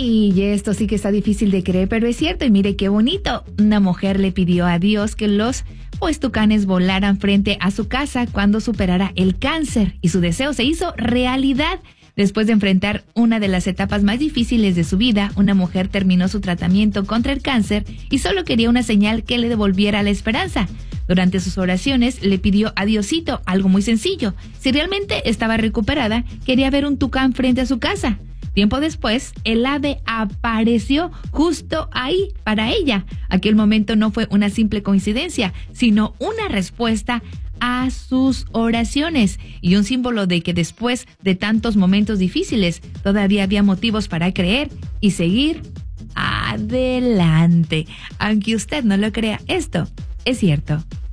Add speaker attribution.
Speaker 1: Y esto sí que está difícil de creer, pero es cierto, y mire qué bonito. Una mujer le pidió a Dios que los tucanes volaran frente a su casa cuando superara el cáncer, y su deseo se hizo realidad. Después de enfrentar una de las etapas más difíciles de su vida, una mujer terminó su tratamiento contra el cáncer y solo quería una señal que le devolviera la esperanza. Durante sus oraciones le pidió a Diosito algo muy sencillo. Si realmente estaba recuperada, quería ver un tucán frente a su casa. Tiempo después, el ave apareció justo ahí para ella. Aquel momento no fue una simple coincidencia, sino una respuesta a sus oraciones y un símbolo de que después de tantos momentos difíciles todavía había motivos para creer y seguir adelante. Aunque usted no lo crea, esto es cierto.